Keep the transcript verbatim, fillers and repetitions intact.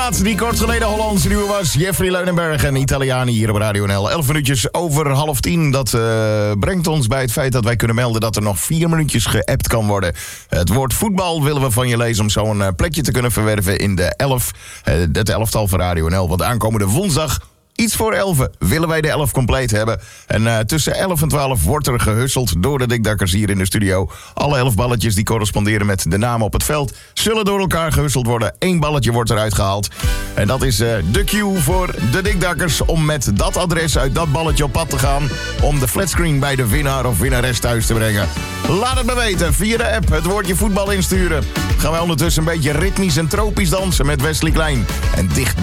plaat die kort geleden Hollandse nieuwe was. Jeffrey Leunenberg en Italiani hier op Radio N L. Elf minuutjes over half tien. Dat uh, brengt ons bij het feit dat wij kunnen melden dat er nog vier minuutjes geappt kan worden. Het woord voetbal willen we van je lezen om zo een uh, plekje te kunnen verwerven in de elf. Uh, het elftal van Radio N L. Want aankomende woensdag, iets voor elf, willen wij de elf compleet hebben. En uh, tussen elf en twaalf wordt er gehusseld door de dikdakkers hier in de studio. Alle elf balletjes die corresponderen met de namen op het veld zullen door elkaar gehusseld worden. Eén balletje wordt eruit gehaald. En dat is uh, de cue voor de dikdakkers om met dat adres uit dat balletje op pad te gaan om de flatscreen bij de winnaar of winnares thuis te brengen. Laat het me weten via de app, het woordje voetbal insturen. Gaan wij ondertussen een beetje ritmisch en tropisch dansen met Wesley Klein. En dicht